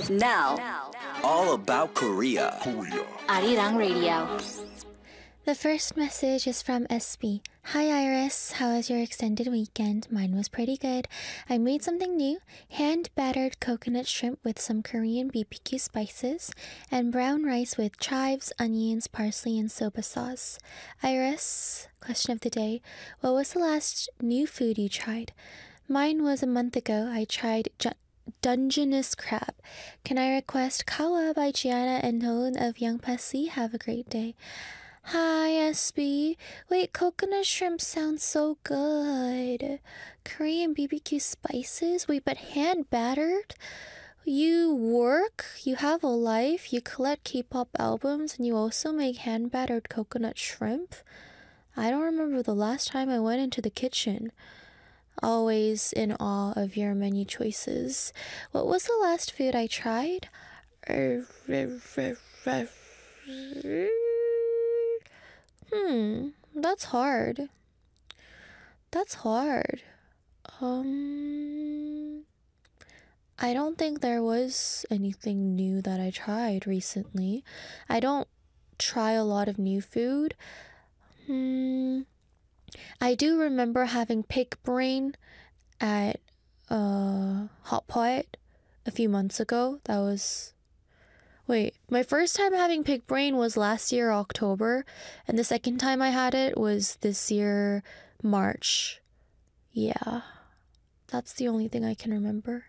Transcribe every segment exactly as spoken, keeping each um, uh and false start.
Now, all about Korea. Arirang Radio. The first message is from S B. Hi Iris, how was your extended weekend? Mine was pretty good. I made something new, hand-battered coconut shrimp with some Korean B B Q spices, and brown rice with chives, onions, parsley, and soba sauce. Iris, question of the day, what was the last new food you tried? Mine was a month ago. I tried ju- Dungeness crab. Can I request Kawa by Gianna and Nolan of Young Pasi? Have a great day. Hi, S B. Wait, coconut shrimp sounds so good. Korean B B Q spices? Wait, but hand battered? You work, you have a life, you collect K-pop albums, and you also make hand battered coconut shrimp? I don't remember the last time I went into the kitchen. Always in awe of your menu choices. What was the last food I tried? Hmm, that's hard. That's hard. Um, I don't think there was anything new that I tried recently. I don't try a lot of new food. Hmm. I do remember having pig brain at uh, Hot Pot a few months ago. That was... Wait, my first time having pig brain was last year, October, and the second time I had it was this year, March. Yeah, that's the only thing I can remember.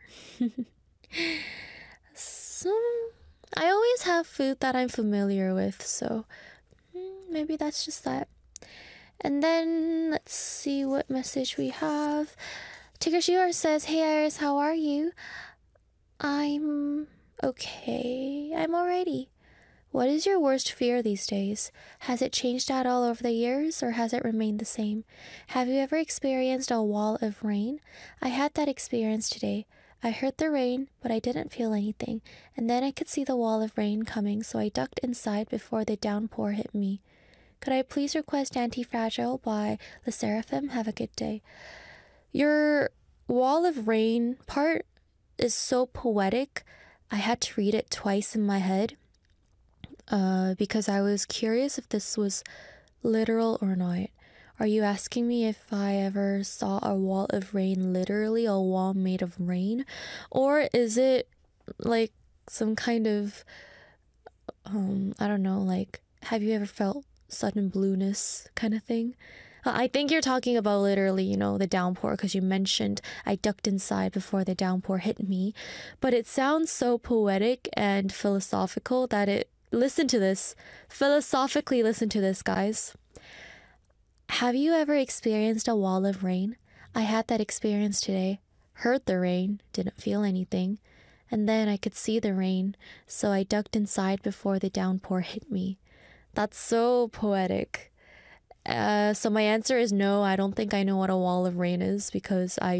So, I always have food that I'm familiar with, so maybe that's just that. And then, let's see what message we have. Tigger says, Hey Iris, how are you? I'm okay. I'm alrighty. What is your worst fear these days? Has it changed at all over the years, or has it remained the same? Have you ever experienced a wall of rain? I had that experience today. I heard the rain, but I didn't feel anything. And then I could see the wall of rain coming, so I ducked inside before the downpour hit me. Could I please request Anti-Fragile by Le Seraphim? Have a good day. Your wall of rain part is so poetic. I had to read it twice in my head uh, because I was curious if this was literal or not. Are you asking me if I ever saw a wall of rain, literally a wall made of rain? Or is it like some kind of, um, I don't know, like, have you ever felt sudden blueness kind of thing? Uh, I think you're talking about literally, you know, the downpour, because you mentioned I ducked inside before the downpour hit me. But it sounds so poetic and philosophical that it, listen to this, philosophically listen to this, guys. Have you ever experienced a wall of rain? I had that experience today. Heard the rain, didn't feel anything. And then I could see the rain, so I ducked inside before the downpour hit me. That's so poetic. Uh, so my answer is no, I don't think I know what a wall of rain is because I...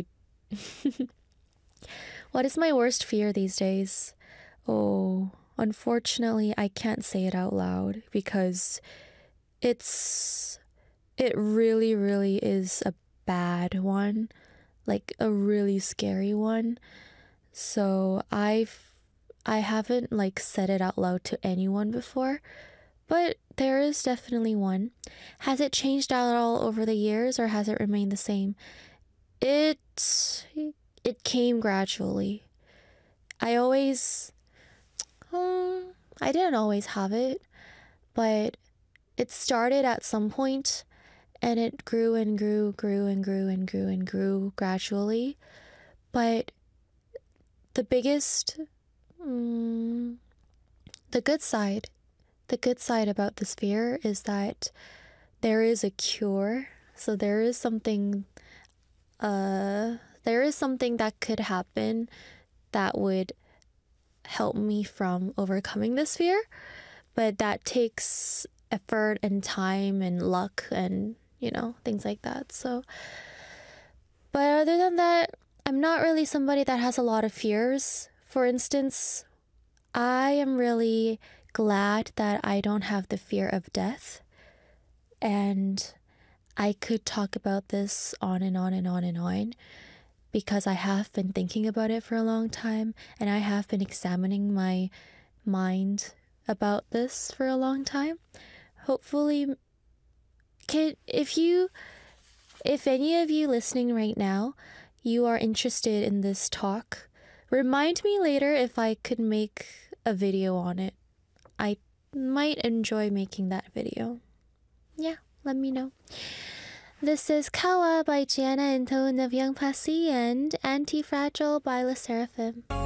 What is my worst fear these days? Oh, unfortunately, I can't say it out loud because it's... It really, really is a bad one. Like a really scary one. So I've... I haven't like said it out loud to anyone before. But there is definitely one. Has it changed at all over the years, or has it remained the same? It it came gradually. I always um, I didn't always have it, but it started at some point and it grew and grew, grew and grew and grew and grew gradually. But the biggest um, the good side The good side about this fear is that there is a cure. So there is something, uh, there is something that could happen that would help me from overcoming this fear. But that takes effort and time and luck and, you know, things like that. So, but other than that, I'm not really somebody that has a lot of fears. For instance, I am really glad that I don't have the fear of death. And I could talk about this on and on and on and on because I have been thinking about it for a long time, and I have been examining my mind about this for a long time. Hopefully, kid, if you, if any of you listening right now, you are interested in this talk, remind me later if I could make a video on it. I might enjoy making that video. Yeah, let me know. This is Kawa by Gianna and Tone of Young Passy and Anti-Fragile by LE SSERAFIM.